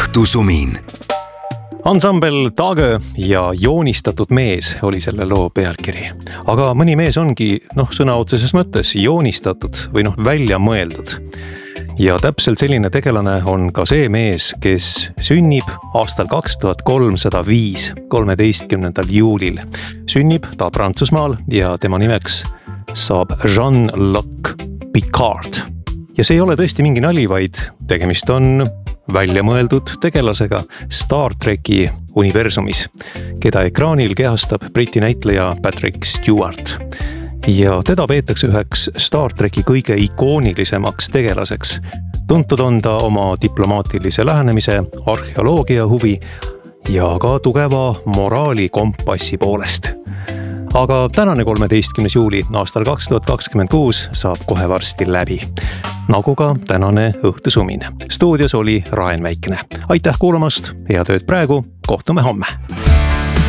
Õhtusumin. Ansambel Tage ja joonistatud mees oli selle loo pealkiri. Aga mõni mees ongi, sõna otseses mõttes joonistatud või välja mõeldud. Ja täpselt selline tegelane on ka see mees, kes sünnib aastal 2305, 13. juulil. Sünnib ta Prantsusmaal ja tema nimeks saab Jean-Luc Picard. Ja see ei ole tõesti mingi nali, vaid tegemist on välja mõeldud tegelasega Star Treki universumis, keda ekraanil kehastab Briti näitleja Patrick Stewart. Ja teda peetakse üheks Star Treki kõige ikoonilisemaks tegelaseks. Tuntud on ta oma diplomaatilise lähenemise, arheoloogia huvi ja ka tugeva moraalikompassi poolest. Aga tänane 13. juuli aastal 2026 saab kohe varsti läbi. Nagu ka tänane õhtusumin. Stuudios oli Raen Väikene. Aitäh kuulamast, head ööd praegu, kohtume homme!